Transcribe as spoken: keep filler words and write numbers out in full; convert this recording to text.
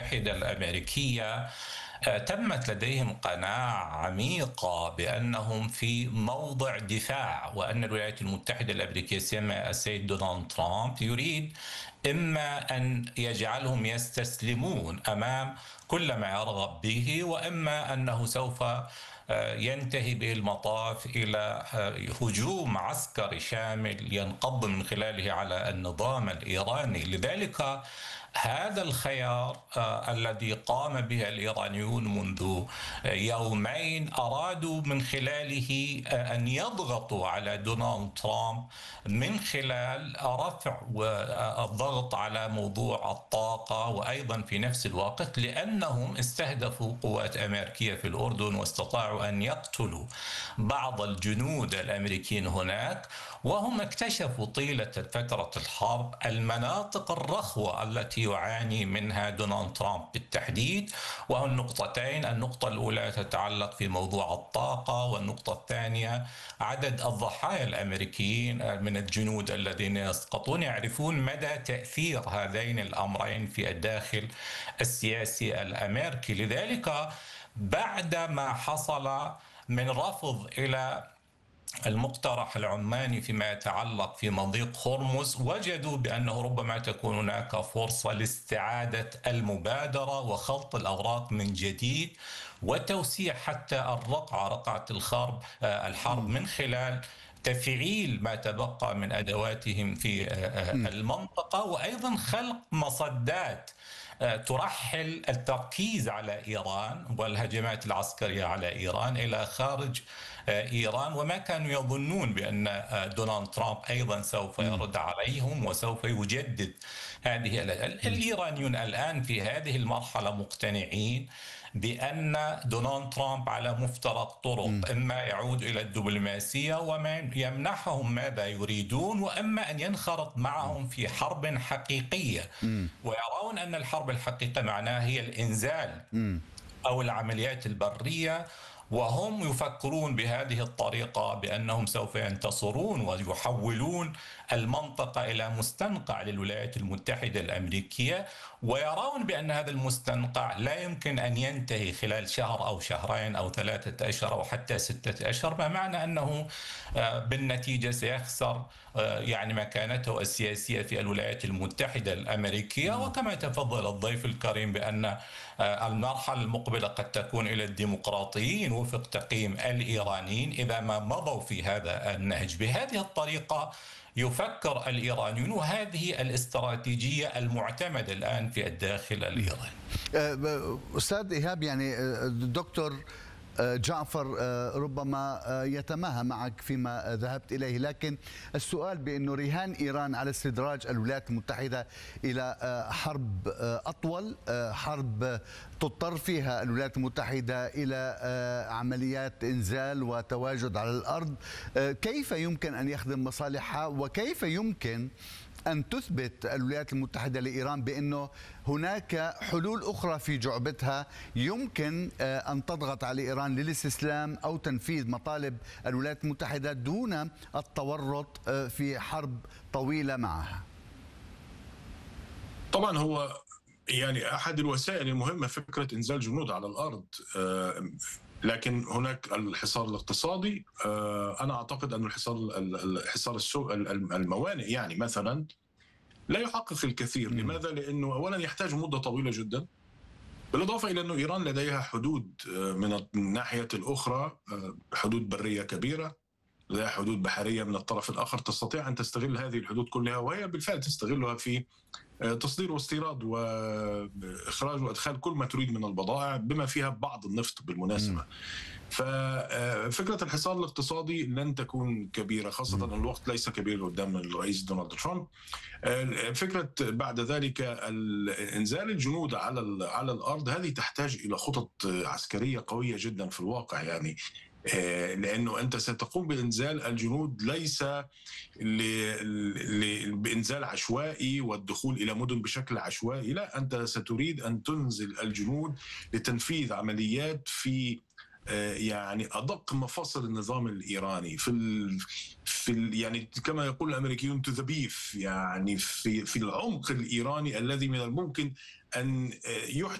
المتحدة الأمريكية تمت لديهم قناعة عميقة بأنهم في موضع دفاع، وأن الولايات المتحدة الأمريكية سيما السيد دونالد ترامب يريد إما أن يجعلهم يستسلمون أمام كل ما يرغب به، وإما أنه سوف ينتهي به المطاف إلى هجوم عسكري شامل ينقض من خلاله على النظام الإيراني. لذلك هذا الخيار آه الذي قام به الإيرانيون منذ يومين أرادوا من خلاله آه أن يضغطوا على دونالد ترامب من خلال رفع الضغط على موضوع الطاقة، وأيضا في نفس الوقت لأنهم استهدفوا قوات أمريكية في الأردن واستطاعوا أن يقتلوا بعض الجنود الأمريكيين هناك، وهم اكتشفوا طيلة فترة الحرب المناطق الرخوة التي يعاني منها دونالد ترامب بالتحديد. وهو النقطتين: النقطة الأولى تتعلق في موضوع الطاقة، والنقطة الثانية عدد الضحايا الأمريكيين من الجنود الذين يسقطون. يعرفون مدى تأثير هذين الأمرين في الداخل السياسي الأمريكي. لذلك بعد ما حصل من رفض إلى المقترح العماني فيما يتعلق في مضيق هرمز، وجدوا بأنه ربما تكون هناك فرصة لاستعادة المبادرة وخلط الأوراق من جديد وتوسيع حتى الرقعة رقعة الحرب الحرب من خلال تفعيل ما تبقى من أدواتهم في المنطقة، وأيضا خلق مصدات ترحل التركيز على إيران والهجمات العسكرية على إيران إلى خارج إيران. وما كانوا يظنون بأن دونالد ترامب أيضا سوف يرد عليهم وسوف يجدد هذه. الإيرانيون الآن في هذه المرحلة مقتنعين بأن دونالد ترامب على مفترق طرق: إما يعود إلى الدبلوماسية وما يمنحهم ماذا يريدون، وإما أن ينخرط معهم في حرب حقيقية. ويرون أن الحرب الحقيقية معناها هي الإنزال أو العمليات البرية، وهم يفكرون بهذه الطريقة بأنهم سوف ينتصرون ويحولون المنطقة إلى مستنقع للولايات المتحدة الأمريكية، ويرون بأن هذا المستنقع لا يمكن أن ينتهي خلال شهر أو شهرين أو ثلاثة أشهر أو حتى ستة أشهر، ما معنى أنه بالنتيجة سيخسر يعني مكانته السياسية في الولايات المتحدة الأمريكية. وكما تفضل الضيف الكريم بأن المرحلة المقبلة قد تكون إلى الديمقراطيين وفق تقييم الإيرانيين إذا ما مضوا في هذا النهج. بهذه الطريقة يفكر الإيرانيون، وهذه الاستراتيجية المعتمدة الآن في الداخل الإيراني. أستاذ إيهاب، يعني دكتور جعفر ربما يتماهى معك فيما ذهبت إليه، لكن السؤال بأنه رهان إيران على استدراج الولايات المتحدة إلى حرب أطول، حرب تضطر فيها الولايات المتحدة إلى عمليات إنزال وتواجد على الأرض، كيف يمكن أن يخدم مصالحها؟ وكيف يمكن أن تثبت الولايات المتحدة لإيران بأنه هناك حلول أخرى في جعبتها يمكن أن تضغط على إيران للاستسلام أو تنفيذ مطالب الولايات المتحدة دون التورط في حرب طويلة معها؟ طبعا هو يعني أحد الوسائل المهمة فكرة إنزال جنود على الأرض، لكن هناك الحصار الاقتصادي. أنا أعتقد أن الحصار الحصار السوق الموانئ يعني مثلا لا يحقق الكثير. لماذا؟ لأنه أولا يحتاج مدة طويلة جدا، بالإضافة إلى أنه إيران لديها حدود من الناحية الأخرى، حدود برية كبيرة، لديها حدود بحرية من الطرف الآخر، تستطيع أن تستغل هذه الحدود كلها، وهي بالفعل تستغلها في تصدير واستيراد وإخراج وإدخال كل ما تريد من البضائع بما فيها بعض النفط بالمناسبة. ففكرة الحصار الاقتصادي لن تكون كبيرة، خاصة أن الوقت ليس كبير قدام الرئيس دونالد ترامب. فكرة بعد ذلك إنزال الجنود على على الأرض هذه تحتاج إلى خطط عسكرية قوية جدا في الواقع، يعني لأنه أنت ستقوم بإنزال الجنود ليس بإنزال عشوائي والدخول إلى مدن بشكل عشوائي، لا، أنت ستريد أن تنزل الجنود لتنفيذ عمليات في يعني أدق مفاصل النظام الإيراني، في ال في ال يعني كما يقول الأمريكيون to the beef، يعني في في العمق الإيراني الذي من الممكن أن يحدث